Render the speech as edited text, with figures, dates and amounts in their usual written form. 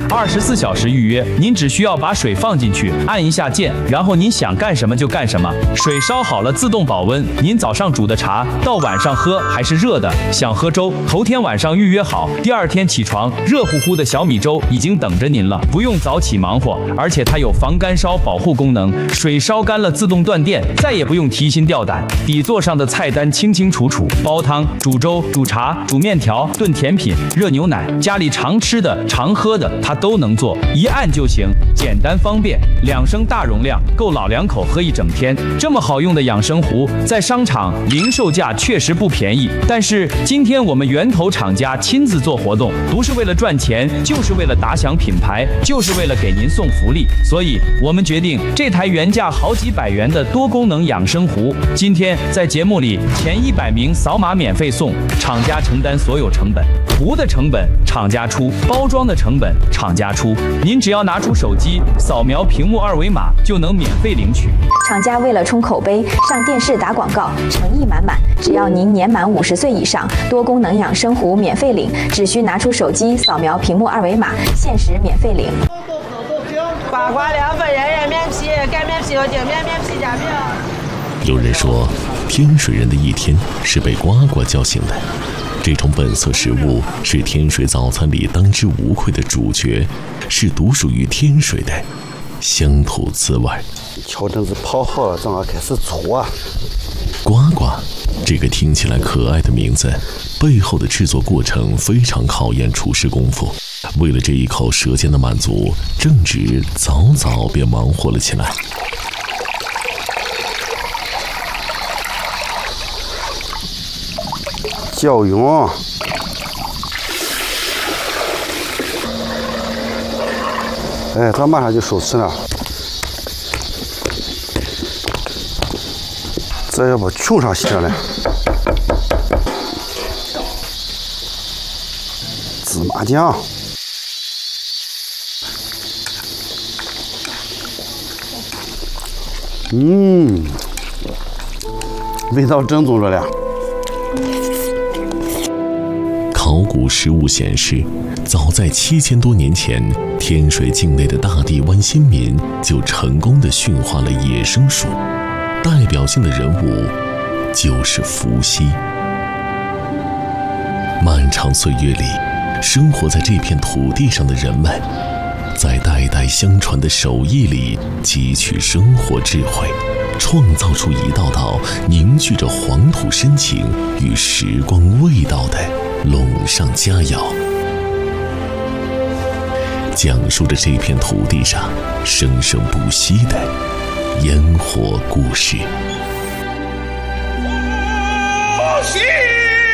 24小时预约。您只需要把水放进去，按一下键，然后您想干什么就干什么。水烧好了自动保温，您早上煮的茶到晚上喝还是热的。想喝粥，头天晚上预约好，第二天起床，热乎乎的小米粥已经等着您了，不用早起忙活，而且它有防干烧保护功能，水烧干了自动断电，再也不用提心吊胆。底座上的菜单清清楚楚，煲汤、煮粥、煮茶、煮面条、炖甜品、热牛奶，家里常吃的、常喝的，它都能做，一按就行，简单方便。2升大容量，够老两口喝一整天。这么好用的养生壶，在商场零售价确实不便宜，但是今天我们源头厂家亲自做活动，不是为了赚钱，就是为了打响品牌，就是为了给您送福利。所以我们决定，这台原价好几百元的多功能养生壶，今天在节目里前100名扫码免费送，厂家承担所有成本，壶的成本厂家出，包装的成本厂家出，您只要拿出手机扫描屏幕2维码就能免费领取。 厂家为了冲口碑，上电视打广告，诚意满满。只要您年满50岁以上，多功能养生壶免费领，只需拿出手机扫描屏幕2维码，限时免费领。 瓜瓜凉粉人人面皮，干面皮和顶面面皮夹饼。 有人说，天水人的一天是被呱呱叫醒的。这种本色食物是天水早餐里当之无愧的主角，是独属于天水的乡土滋味。 调整子泡好了，正好开始搓啊。 呱呱，这个听起来可爱的名字，背后的制作过程非常考验厨师功夫。为了这一口舌尖的满足，正直早早便忙活了起来。 椒蓉，哎，它马上就收吃了。这要把球上下来，芝麻酱，味道正宗着了。 考古实物显示，早在7000多年前，天水境内的大地湾先民就成功地驯化了野生鼠。代表性的人物就是伏羲。漫长岁月里，生活在这片土地上的人们，在代代相传的手艺里汲取生活智慧，创造出一道道凝聚着黄土深情与时光味道的陇上佳肴，讲述着这片土地上生生不息的烟火故事。